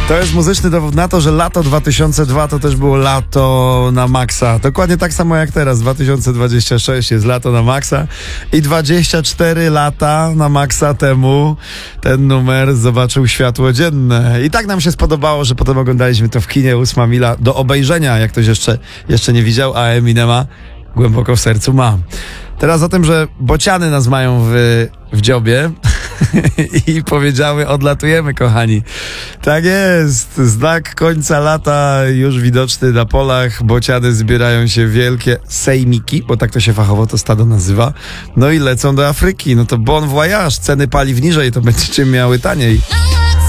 To jest muzyczny dowód na to, że lato 2002 to też było lato na maksa. Dokładnie tak samo jak teraz. 2026 jest lato na maksa i 24 lata na maksa temu ten numer zobaczył światło dzienne. I tak nam się spodobało, że potem oglądaliśmy to w kinie. 8 mila do obejrzenia, jak ktoś jeszcze nie widział, a Eminema głęboko w sercu ma. Teraz o tym, że bociany nas mają w dziobie i powiedziały: odlatujemy, kochani. Tak jest, znak końca lata już widoczny na polach. Bociany zbierają się wielkie sejmiki, bo tak to się fachowo to stado nazywa. No i lecą do Afryki. No to bon voyage, ceny paliw niżej, to będziecie miały taniej.